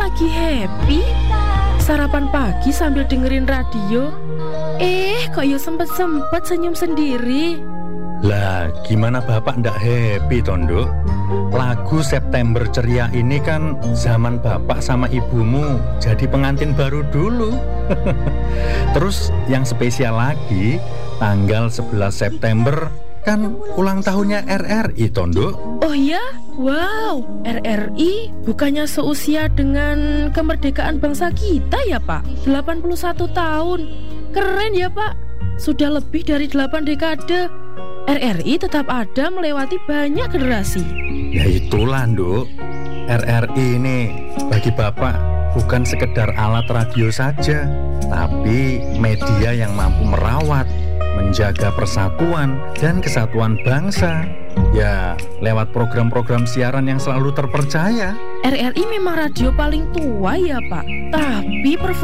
lagi happy, sarapan pagi sambil dengerin radio. Kok ya sempet-sempet senyum sendiri. Lah, gimana Bapak ndak happy, Tondo? Lagu September Ceria ini kan zaman Bapak sama ibumu jadi pengantin baru dulu. Terus yang spesial lagi, tanggal 11 September kan ulang tahunnya RRI, Tondo. Oh ya? Wow, RRI bukannya seusia dengan kemerdekaan bangsa kita ya Pak? 81 tahun. Keren ya Pak. Sudah lebih dari 8 dekade. RRI tetap ada melewati banyak generasi. Ya itulah, Nduk. RRI ini bagi Bapak bukan sekedar alat radio saja, tapi media yang mampu merawat, menjaga persatuan dan kesatuan bangsa. Ya, lewat program-program siaran yang selalu terpercaya. RRI memang radio paling tua ya Pak. Tapi